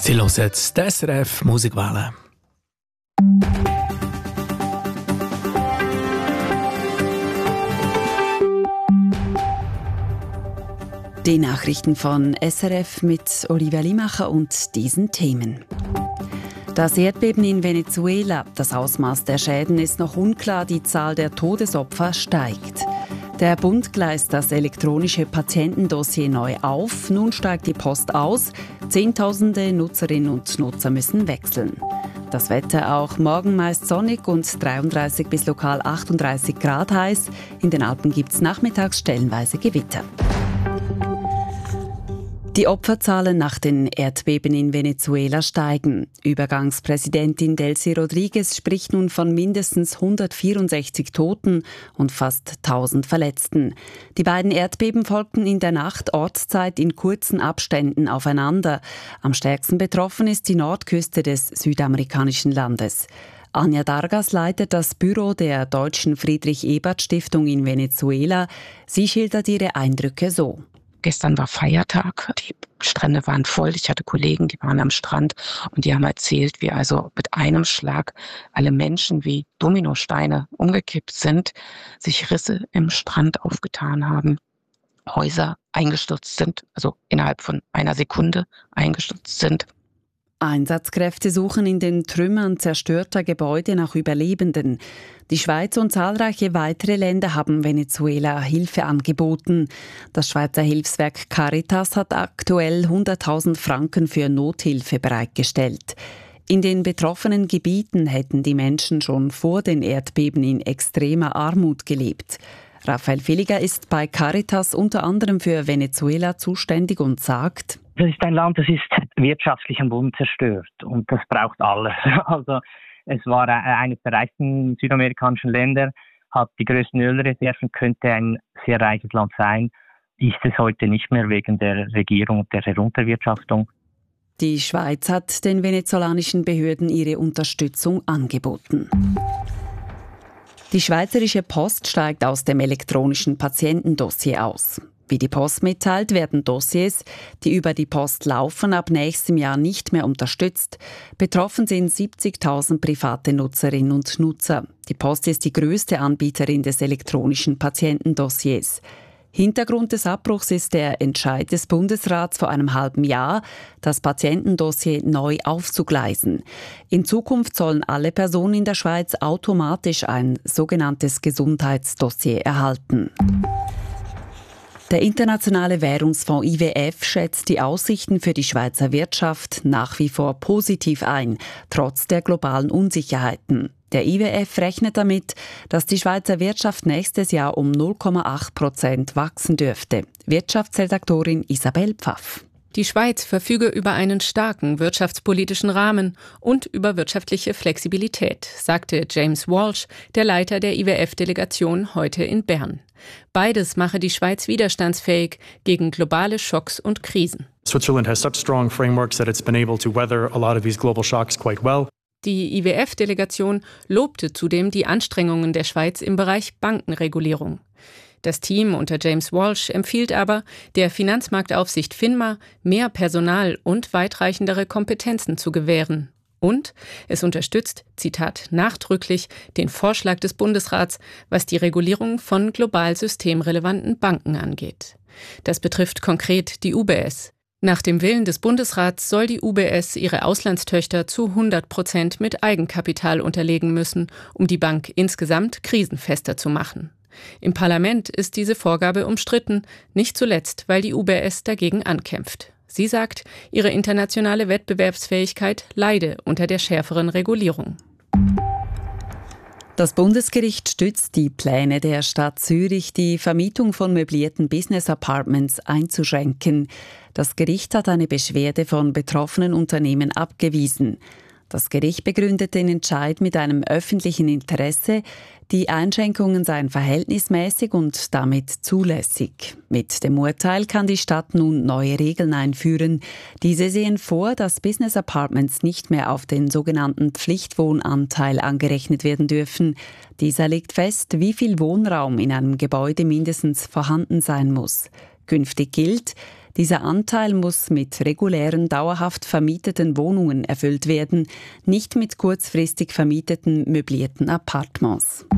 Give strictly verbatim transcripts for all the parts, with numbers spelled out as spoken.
Sie hören jetzt die S R F Musikwelle. Die Nachrichten von S R F mit Olivia Limacher und diesen Themen. Das Erdbeben in Venezuela. Das Ausmaß der Schäden ist noch unklar, die Zahl der Todesopfer steigt. Der Bund gleist das elektronische Patientendossier neu auf. Nun steigt die Post aus. Zehntausende Nutzerinnen und Nutzer müssen wechseln. Das Wetter auch morgen meist sonnig und dreiunddreißig bis lokal achtunddreißig Grad heiß. In den Alpen gibt es nachmittags stellenweise Gewitter. Die Opferzahlen nach den Erdbeben in Venezuela steigen. Übergangspräsidentin Delcy Rodriguez spricht nun von mindestens hundertvierundsechzig Toten und fast tausend Verletzten. Die beiden Erdbeben folgten in der Nacht Ortszeit in kurzen Abständen aufeinander. Am stärksten betroffen ist die Nordküste des südamerikanischen Landes. Anja Dargas leitet das Büro der Deutschen Friedrich-Ebert-Stiftung in Venezuela. Sie schildert ihre Eindrücke so. Gestern war Feiertag, die Strände waren voll, ich hatte Kollegen, die waren am Strand und die haben erzählt, wie also mit einem Schlag alle Menschen wie Dominosteine umgekippt sind, sich Risse im Strand aufgetan haben, Häuser eingestürzt sind, also innerhalb von einer Sekunde eingestürzt sind. Einsatzkräfte suchen in den Trümmern zerstörter Gebäude nach Überlebenden. Die Schweiz und zahlreiche weitere Länder haben Venezuela Hilfe angeboten. Das Schweizer Hilfswerk Caritas hat aktuell hunderttausend Franken für Nothilfe bereitgestellt. In den betroffenen Gebieten hätten die Menschen schon vor den Erdbeben in extremer Armut gelebt. Raphael Villiger ist bei Caritas unter anderem für Venezuela zuständig und sagt: Das ist ein Land, das ist wirtschaftlich am Boden zerstört und das braucht alles. Also es war eines der reichsten südamerikanischen Länder, hat die größten Ölreserven, könnte ein sehr reiches Land sein, ist es heute nicht mehr wegen der Regierung und der Herunterwirtschaftung. Die Schweiz hat den venezolanischen Behörden ihre Unterstützung angeboten. Die Schweizerische Post steigt aus dem elektronischen Patientendossier aus. Wie die Post mitteilt, werden Dossiers, die über die Post laufen, ab nächstem Jahr nicht mehr unterstützt. Betroffen sind siebzigtausend private Nutzerinnen und Nutzer. Die Post ist die größte Anbieterin des elektronischen Patientendossiers. Hintergrund des Abbruchs ist der Entscheid des Bundesrats vor einem halben Jahr, das Patientendossier neu aufzugleisen. In Zukunft sollen alle Personen in der Schweiz automatisch ein sogenanntes Gesundheitsdossier erhalten. Der Internationale Währungsfonds I W F schätzt die Aussichten für die Schweizer Wirtschaft nach wie vor positiv ein, trotz der globalen Unsicherheiten. Der I W F rechnet damit, dass die Schweizer Wirtschaft nächstes Jahr um null Komma acht Prozent wachsen dürfte. Wirtschaftsredaktorin Isabel Pfaff. Die Schweiz verfüge über einen starken wirtschaftspolitischen Rahmen und über wirtschaftliche Flexibilität, sagte James Walsh, der Leiter der I W F-Delegation, heute in Bern. Beides mache die Schweiz widerstandsfähig gegen globale Schocks und Krisen. Switzerland has such strong frameworks that it's been able to weather a lot of these global shocks quite well. Die I W F-Delegation lobte zudem die Anstrengungen der Schweiz im Bereich Bankenregulierung. Das Team unter James Walsh empfiehlt aber, der Finanzmarktaufsicht FINMA mehr Personal und weitreichendere Kompetenzen zu gewähren. Und es unterstützt, Zitat, nachdrücklich den Vorschlag des Bundesrats, was die Regulierung von global systemrelevanten Banken angeht. Das betrifft konkret die U B S. Nach dem Willen des Bundesrats soll die U B S ihre Auslandstöchter zu hundert Prozent mit Eigenkapital unterlegen müssen, um die Bank insgesamt krisenfester zu machen. Im Parlament ist diese Vorgabe umstritten, nicht zuletzt, weil die U B S dagegen ankämpft. Sie sagt, ihre internationale Wettbewerbsfähigkeit leide unter der schärferen Regulierung. Das Bundesgericht stützt die Pläne der Stadt Zürich, die Vermietung von möblierten Business Apartments einzuschränken. Das Gericht hat eine Beschwerde von betroffenen Unternehmen abgewiesen. Das Gericht begründet den Entscheid mit einem öffentlichen Interesse. Die Einschränkungen seien verhältnismäßig und damit zulässig. Mit dem Urteil kann die Stadt nun neue Regeln einführen. Diese sehen vor, dass Business Apartments nicht mehr auf den sogenannten Pflichtwohnanteil angerechnet werden dürfen. Dieser legt fest, wie viel Wohnraum in einem Gebäude mindestens vorhanden sein muss. Künftig gilt, Dieser Anteil muss mit regulären, dauerhaft vermieteten Wohnungen erfüllt werden, nicht mit kurzfristig vermieteten, möblierten Appartements.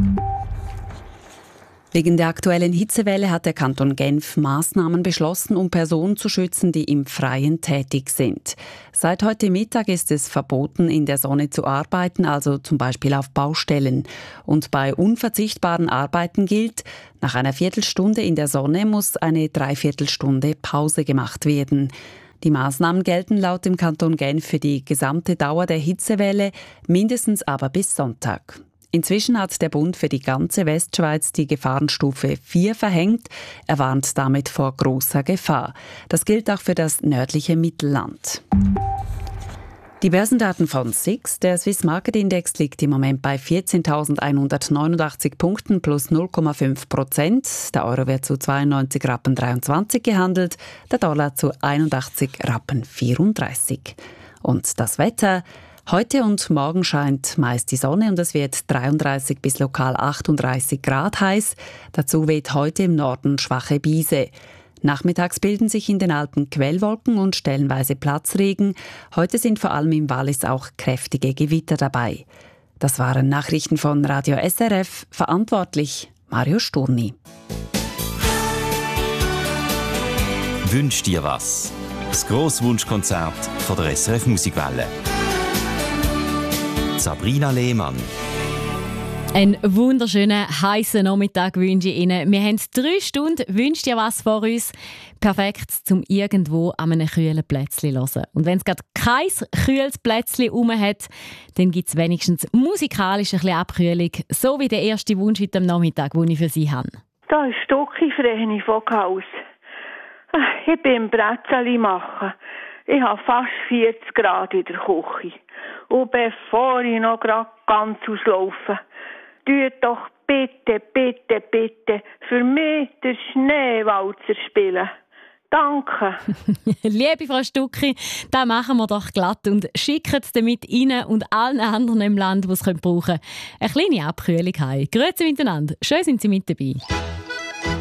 Wegen der aktuellen Hitzewelle hat der Kanton Genf Massnahmen beschlossen, um Personen zu schützen, die im Freien tätig sind. Seit heute Mittag ist es verboten, in der Sonne zu arbeiten, also zum Beispiel auf Baustellen. Und bei unverzichtbaren Arbeiten gilt, nach einer Viertelstunde in der Sonne muss eine Dreiviertelstunde Pause gemacht werden. Die Maßnahmen gelten laut dem Kanton Genf für die gesamte Dauer der Hitzewelle, mindestens aber bis Sonntag. Inzwischen hat der Bund für die ganze Westschweiz die Gefahrenstufe vier verhängt. Er warnt damit vor grosser Gefahr. Das gilt auch für das nördliche Mittelland. Die Börsendaten von S I X. Der Swiss Market Index liegt im Moment bei vierzehntausendeinhundertneunundachtzig Punkten plus null Komma fünf Prozent. Der Euro wird zu zweiundneunzig Rappen dreiundzwanzig gehandelt, der Dollar zu einundachtzig Rappen vierunddreißig. Und das Wetter: Heute und morgen scheint meist die Sonne und es wird dreiunddreißig bis lokal achtunddreißig Grad heiß. Dazu weht heute im Norden schwache Brise. Nachmittags bilden sich in den Alpen Quellwolken und stellenweise Platzregen. Heute sind vor allem im Wallis auch kräftige Gewitter dabei. Das waren Nachrichten von Radio S R F. Verantwortlich Mario Sturni. Wünsch dir was? Das grosse Wunschkonzert von der S R F Musikwelle. Sabrina Lehmann. Einen wunderschönen, heißen Nachmittag wünsche ich Ihnen. Wir haben drei Stunden «Wünscht ihr was» vor uns. Perfekt, zum irgendwo an einem kühlen Plätzchen zu hören. Und wenn es gerade kein kühles Plätzchen rum hat, dann gibt es wenigstens musikalisch ein bisschen Abkühlung. So wie der erste Wunsch heute am Nachmittag, den ich für Sie habe. Da ist Stocki Vreni von Haus. Ich bin im Bretzeli machen. Ich habe fast vierzig Grad in der Küche. Und bevor ich noch grad ganz auslaufe, tut doch bitte, bitte, bitte für mich den Schneewalzer spielen. Danke. Liebe Frau Stucki, das machen wir doch glatt und schicken damit Ihnen und allen anderen im Land, die es brauchen können, eine kleine Abkühlung heim. Grüezi miteinander. Schön sind Sie mit dabei.